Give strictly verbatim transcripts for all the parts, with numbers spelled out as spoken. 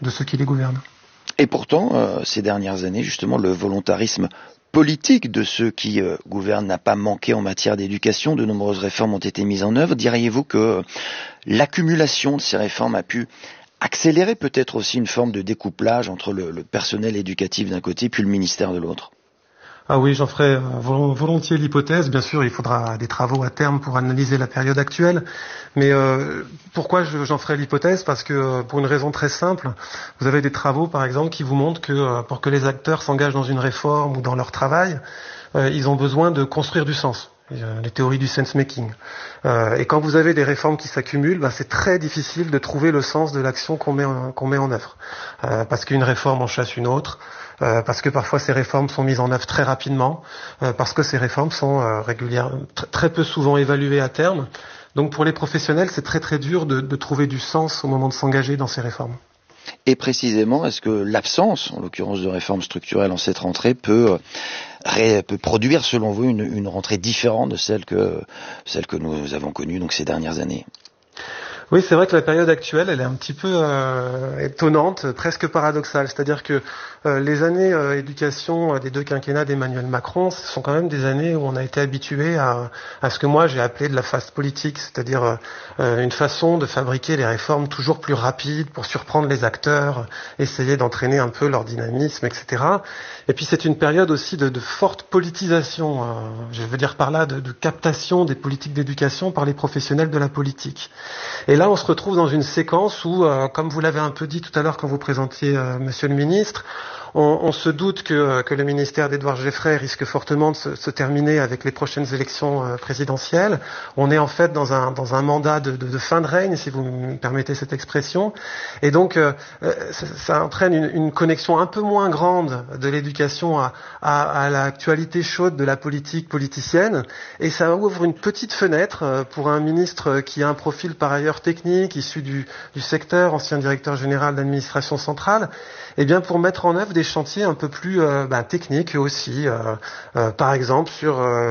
de ceux qui les gouvernent. Et pourtant, euh, ces dernières années, justement, le volontarisme politique de ceux qui euh, gouvernent n'a pas manqué en matière d'éducation. De nombreuses réformes ont été mises en œuvre. Diriez-vous que euh, l'accumulation de ces réformes a pu accélérer peut-être aussi une forme de découplage entre le, le personnel éducatif d'un côté puis le ministère de l'autre? Ah oui, j'en ferai volontiers l'hypothèse. Bien sûr, il faudra des travaux à terme pour analyser la période actuelle. Mais euh, pourquoi j'en ferai l'hypothèse? Parce que pour une raison très simple, vous avez des travaux, par exemple, qui vous montrent que pour que les acteurs s'engagent dans une réforme ou dans leur travail, euh, ils ont besoin de construire du sens. Les théories du sense-making. Euh, et quand vous avez des réformes qui s'accumulent, ben c'est très difficile de trouver le sens de l'action qu'on met en, qu'on met en œuvre. Euh, parce qu'une réforme en chasse une autre, euh, parce que parfois ces réformes sont mises en œuvre très rapidement, euh, parce que ces réformes sont euh, régulièrement, tr- très peu souvent évaluées à terme. Donc pour les professionnels, c'est très très dur de, de trouver du sens au moment de s'engager dans ces réformes. Et précisément, est-ce que l'absence, en l'occurrence de réformes structurelles en cette rentrée, peut, ré, peut produire, selon vous, une, une rentrée différente de celle que, celle que nous avons connue donc, ces dernières années? Oui, c'est vrai que la période actuelle, elle est un petit peu euh, étonnante, presque paradoxale. C'est-à-dire que euh, les années euh, éducation des deux quinquennats d'Emmanuel Macron, ce sont quand même des années où on a été habitué à, à ce que moi j'ai appelé de la fast politique, c'est-à-dire euh, une façon de fabriquer les réformes toujours plus rapides pour surprendre les acteurs, essayer d'entraîner un peu leur dynamisme, et cetera. Et puis c'est une période aussi de, de forte politisation, euh, je veux dire par là, de, de captation des politiques d'éducation par les professionnels de la politique. Et là, on se retrouve dans une séquence où, euh, comme vous l'avez un peu dit tout à l'heure quand vous présentiez euh, Monsieur le Ministre, on, on se doute que, que le ministère d'Édouard Geoffrey risque fortement de se, se terminer avec les prochaines élections euh, présidentielles. On est en fait dans un, dans un mandat de, de, de fin de règne, si vous me permettez cette expression. Et donc, euh, ça, ça entraîne une, une connexion un peu moins grande de l'éducation à, à, à l'actualité chaude de la politique politicienne. Et ça ouvre une petite fenêtre euh, pour un ministre qui a un profil par ailleurs technique, issu du, du secteur, ancien directeur général d'administration centrale, eh bien pour mettre en œuvre des chantiers un peu plus euh, bah, techniques aussi, euh, euh, par exemple sur euh,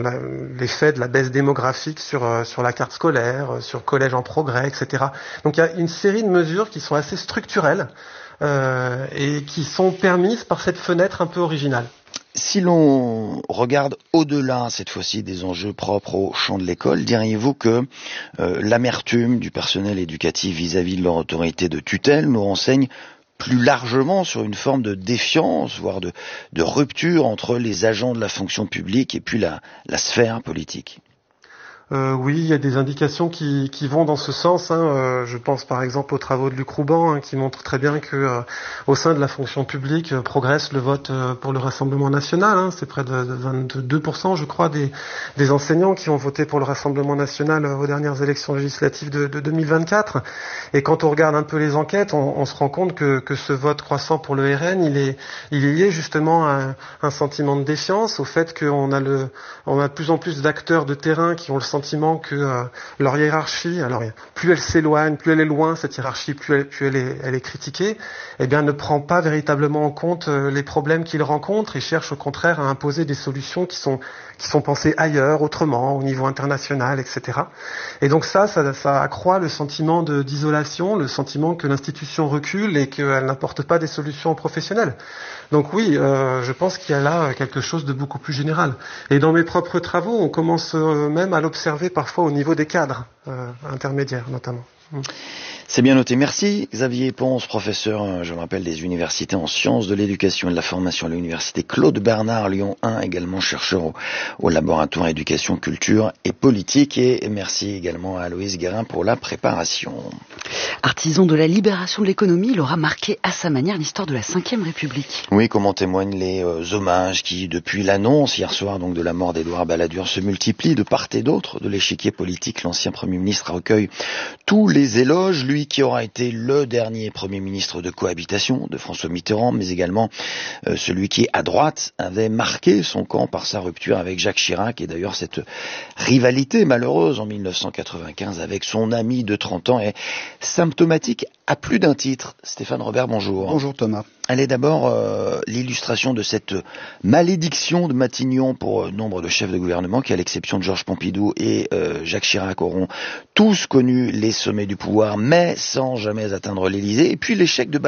l'effet de la baisse démographique sur euh, sur la carte scolaire, euh, sur collège en progrès, et cetera. Donc il y a une série de mesures qui sont assez structurelles euh, et qui sont permises par cette fenêtre un peu originale. Si l'on regarde au-delà, cette fois-ci, des enjeux propres au champ de l'école, diriez-vous que euh, l'amertume du personnel éducatif vis-à-vis de leur autorité de tutelle nous renseigne plus largement sur une forme de défiance, voire de, de rupture entre les agents de la fonction publique et puis la, la sphère politique? Euh, oui, il y a des indications qui, qui vont dans ce sens. Hein. Euh, je pense par exemple aux travaux de Luc Rouban, hein, qui montrent très bien que euh, au sein de la fonction publique euh, progresse le vote euh, pour le Rassemblement national. Hein. C'est près de, de vingt-deux pour cent, je crois, des, des enseignants qui ont voté pour le Rassemblement national euh, aux dernières élections législatives de, de deux mille vingt-quatre. Et quand on regarde un peu les enquêtes, on, on se rend compte que, que ce vote croissant pour le R N, il est, il est lié justement à un, un sentiment de défiance, au fait qu'on a, le, on a de plus en plus d'acteurs de terrain qui ont le sentiment que euh, leur hiérarchie, alors plus elle s'éloigne, plus elle est loin, cette hiérarchie, plus elle, plus elle, est, elle est critiquée, eh bien ne prend pas véritablement en compte euh, les problèmes qu'ils rencontrent et cherche au contraire à imposer des solutions qui sont qui sont pensées ailleurs, autrement, au niveau international, et cetera. Et donc ça, ça, ça accroît le sentiment de, d'isolation, le sentiment que l'institution recule et qu'elle n'apporte pas des solutions aux professionnels. Donc oui, euh, je pense qu'il y a là quelque chose de beaucoup plus général. Et dans mes propres travaux, on commence euh, même à l'observer parfois au niveau des cadres euh, intermédiaires notamment. Mmh. C'est bien noté. Merci Xavier Ponce, professeur, je me rappelle, des universités en sciences de l'éducation et de la formation à l'université Claude Bernard Lyon un, également chercheur au, au laboratoire éducation, culture et politique. Et merci également à Aloïse Guérin pour la préparation. Artisan de la libération de l'économie, il aura marqué à sa manière l'histoire de la cinquième République. Oui, comme en témoignent les euh, hommages qui, depuis l'annonce hier soir donc de la mort d'Édouard Balladur, se multiplient de part et d'autre de l'échiquier politique. L'ancien Premier ministre recueille tous les éloges, lui qui aura été le dernier Premier ministre de cohabitation de François Mitterrand, mais également euh, celui qui, à droite, avait marqué son camp par sa rupture avec Jacques Chirac. Et d'ailleurs, cette rivalité malheureuse en mille neuf cent quatre-vingt-quinze avec son ami de trente ans est symptomatique à plus d'un titre. Stéphane Robert, bonjour. Bonjour Thomas. Elle est d'abord euh, l'illustration de cette malédiction de Matignon pour euh, nombre de chefs de gouvernement qui, à l'exception de Georges Pompidou et euh, Jacques Chirac, auront tous connu les sommets du pouvoir, mais sans jamais atteindre l'Élysée. Et puis l'échec de